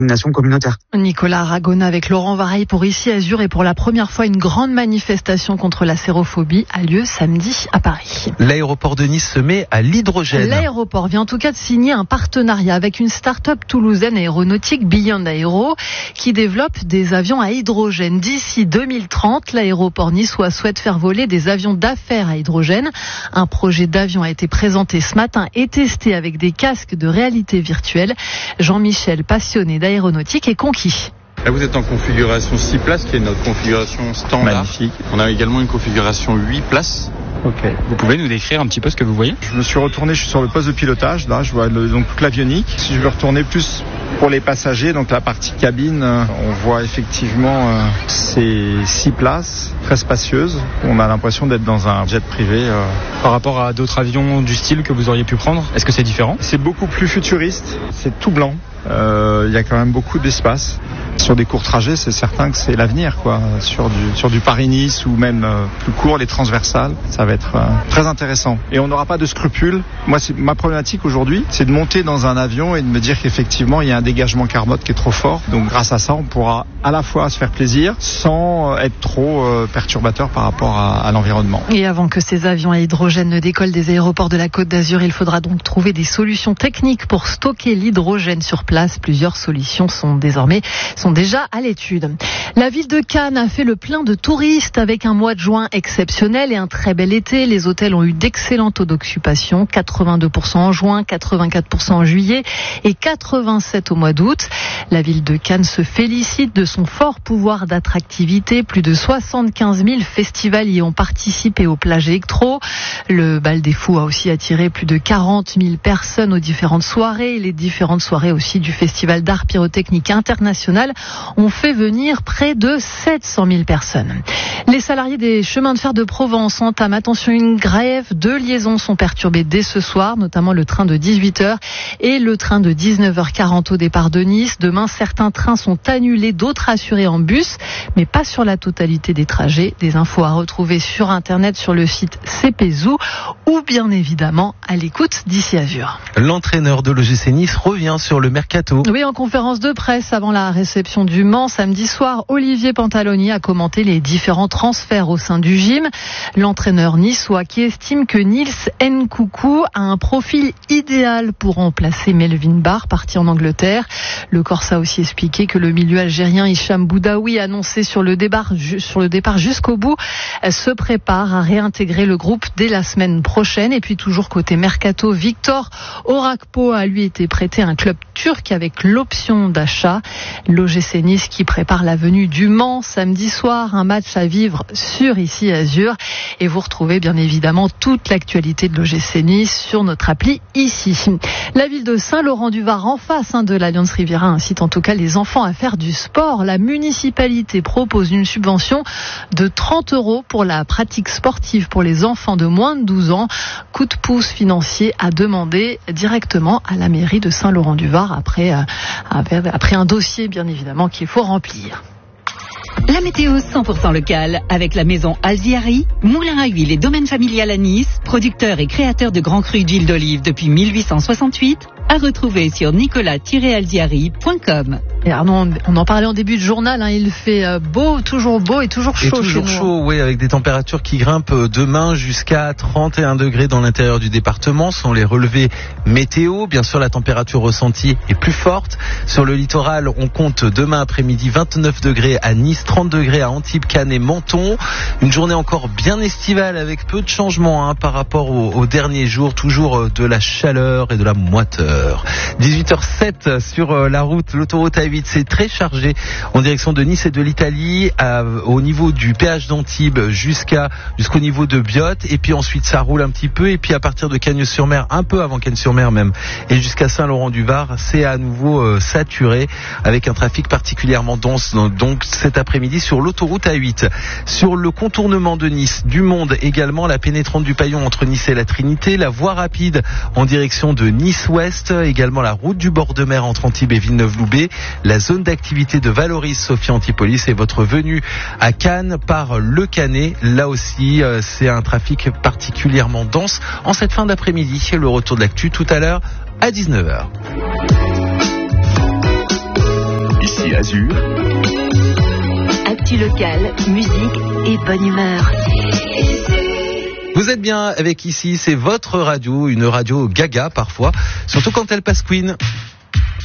nation communautaire. Nicolas Aragona avec Laurent Vareille pour Ici Azur, et pour la première fois une grande manifestation contre la sérophobie a lieu samedi à Paris. L'aéroport de Nice se met à l'hydrogène. L'aéroport vient en tout cas de signer un partenariat avec une start-up toulousaine aéronautique, Beyond Aero, qui développe des avions à hydrogène. D'ici 2030, l'aéroport niçois souhaite faire voler des avions d'affaires à hydrogène. Un projet d'avion a été présenté ce matin et testé avec des casques de réalité virtuelle. Jean-Michel, passionné d'aéronautique, est conquis. Là, vous êtes en configuration 6 places, qui est notre configuration standard. Magnifique. On a également une configuration 8 places. Ok. Vous pouvez nous décrire un petit peu ce que vous voyez ? Je me suis retourné, je suis sur le poste de pilotage. Là, je vois donc toute l'avionique. Si je veux retourner plus pour les passagers, donc la partie cabine, on voit effectivement ces 6 places très spacieuses. On a l'impression d'être dans un jet privé. Par rapport à d'autres avions du style que vous auriez pu prendre, est-ce que c'est différent ? C'est beaucoup plus futuriste. C'est tout blanc. Il y a quand même beaucoup d'espace. Sur des courts trajets, c'est certain que c'est l'avenir, quoi. Sur du Paris-Nice ou même plus court, les transversales, ça va être très intéressant. Et on n'aura pas de scrupules. Moi, c'est ma problématique aujourd'hui, c'est de monter dans un avion et de me dire qu'effectivement, il y a un dégagement carbone qui est trop fort. Donc, grâce à ça, on pourra à la fois se faire plaisir sans être trop perturbateur par rapport à l'environnement. Et avant que ces avions à hydrogène ne décollent des aéroports de la Côte d'Azur, il faudra donc trouver des solutions techniques pour stocker l'hydrogène sur place. Plusieurs solutions sont déjà à l'étude. La ville de Cannes a fait le plein de touristes avec un mois de juin exceptionnel et un très bel été. Les hôtels ont eu d'excellents taux d'occupation, 82% en juin, 84% en juillet et 87% au mois d'août. La ville de Cannes se félicite de son fort pouvoir d'attractivité. Plus de 75 000 festivals y ont participé aux plages électro. Le Bal des Fous a aussi attiré plus de 40 000 personnes aux différentes soirées. Les différentes soirées aussi du Festival d'art pyrotechnique international ont fait venir près de 700 000 personnes. Les salariés des chemins de fer de Provence entament, attention, une grève. 2 liaisons sont perturbées dès ce soir, notamment le train de 18h et le train de 19h40 au départ de Nice. Demain, certains trains sont annulés, d'autres assurés en bus, mais pas sur la totalité des trajets. Des infos à retrouver sur Internet, sur le site CPZoo ou bien évidemment à l'écoute d'Ici Azur. L'entraîneur de l'OGC Nice revient sur le mercato. Oui, en conférence de presse avant la réception du Mans samedi soir, Olivier Pantaloni a commenté les différents transferts au sein du gym. L'entraîneur niçois qui estime que Nils Nkoukou a un profil idéal pour remplacer Melvin Barr, parti en Angleterre. Le Corse a aussi expliqué que le milieu algérien Hicham Boudaoui, annoncé sur le départ jusqu'au bout, se prépare à réintégrer le groupe dès la semaine prochaine. Et puis toujours côté mercato, Victor Orakpo a lui été prêté à un club turc avec l'option d'achat. L'OGC Nice qui prépare la venue du Mans samedi soir, un match à vivre sur Ici Azur. Et vous retrouvez bien évidemment toute l'actualité de l'OGC Nice sur notre appli Ici. La ville de Saint-Laurent-du-Var, en face de l'Alliance Riviera, incite en tout cas les enfants à faire du sport. La municipalité propose une subvention de 30 € pour la pratique sportive pour les enfants de moins de 12 ans. Coup de pouce financier à demander directement à la mairie de Saint-Laurent-du-Var après un dossier bien évidemment qu'il faut remplir. La météo 100% locale avec la maison Alziari, moulin à huile et domaine familial à Nice, producteur et créateur de grands crus d'huile d'olive depuis 1868, à retrouver sur nicolas-alziari.com. Et Arnaud, on en parlait en début de journal, il fait beau et toujours chaud. Et toujours chaud, oui, avec des températures qui grimpent demain jusqu'à 31 degrés dans l'intérieur du département, sans les relevés météo. Bien sûr, la température ressentie est plus forte. Sur le littoral, on compte demain après-midi 29 degrés à Nice, 30 degrés à Antibes, Cannes et Menton. Une journée encore bien estivale avec peu de changements par rapport aux derniers jours. Toujours de la chaleur et de la moiteur. 18h07 sur la route, l'autoroute A8, c'est très chargé en direction de Nice et de l'Italie, au niveau du péage d'Antibes jusqu'au niveau de Biot, et puis ensuite ça roule un petit peu, et puis à partir de Cagnes-sur-Mer, un peu avant Cagnes-sur-Mer même, et jusqu'à Saint-Laurent-du-Var, c'est à nouveau saturé avec un trafic particulièrement dense donc cet après-midi sur l'autoroute A8. Sur le contournement de Nice, du monde également, la pénétrante du Paillon entre Nice et la Trinité, la voie rapide en direction de Nice-Ouest, également la route du bord de mer entre Antibes et Villeneuve-Loubet, la zone d'activité de Valoris, Sophie Antipolis, et votre venue à Cannes par Le Canet. Là aussi, c'est un trafic particulièrement dense en cette fin d'après-midi. Le retour de l'actu tout à l'heure à 19h. Côté Azur. Actu locale, musique et bonne humeur. Vous êtes bien avec Ici, c'est votre radio, une radio gaga parfois, surtout quand elle passe Queen.